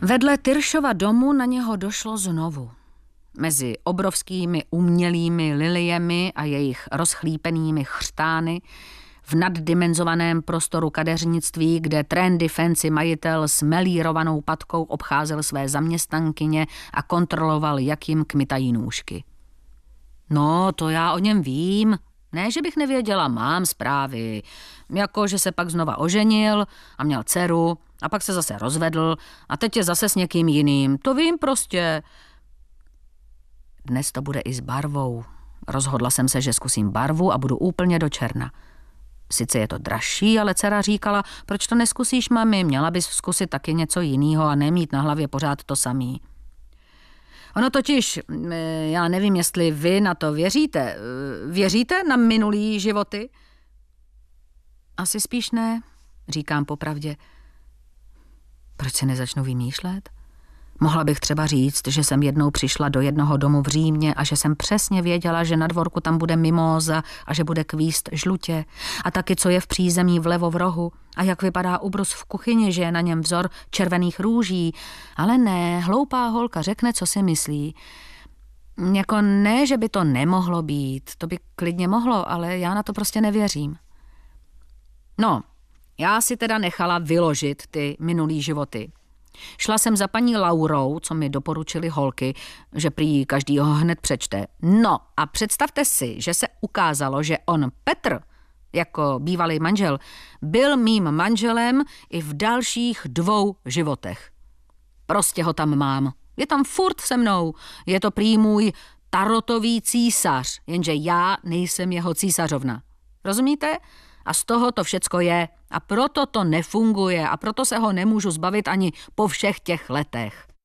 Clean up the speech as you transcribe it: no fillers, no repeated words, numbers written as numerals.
Vedle Tyršova domu na něho došlo znovu. Mezi obrovskými umělými liliemi a jejich rozchlípenými chřtány v naddimenzovaném prostoru kadeřnictví, kde trendy fancy majitel s melírovanou patkou obcházel své zaměstnankyně a kontroloval, jak jim kmitají nůžky. No, to já o něm vím. Ne, že bych nevěděla, mám zprávy. Jako, že se pak znova oženil a měl dceru a pak se zase rozvedl a teď je zase s někým jiným. To vím prostě. Dnes to bude i s barvou. Rozhodla jsem se, že zkusím barvu a budu úplně do černa. Sice je to dražší, ale dcera říkala, proč to neskusíš, mami, měla bys zkusit taky něco jiného a nemít na hlavě pořád to samý. Ono totiž, já nevím, jestli vy na to věříte. Věříte na minulý životy? Asi spíš ne, říkám popravdě. Proč si nezačnu vymýšlet? Mohla bych třeba říct, že jsem jednou přišla do jednoho domu v Římě a že jsem přesně věděla, že na dvorku tam bude mimóza a že bude kvíst žlutě. A taky, co je v přízemí vlevo v rohu a jak vypadá ubrus v kuchyni, že je na něm vzor červených růží. Ale ne, hloupá holka řekne, co si myslí. Jako ne, že by to nemohlo být, to by klidně mohlo, ale já na to prostě nevěřím. No, já si teda nechala vyložit ty minulý životy. Šla jsem za paní Laurou, co mi doporučili holky, že prý každý ho hned přečte. No a představte si, že se ukázalo, že on Petr, jako bývalý manžel, byl mým manželem i v dalších 2 životech. Prostě ho tam mám. Je tam furt se mnou. Je to prý můj tarotový císař, jenže já nejsem jeho císařovna. Rozumíte? A z toho to všecko je. A proto to nefunguje a proto se ho nemůžu zbavit ani po všech těch letech.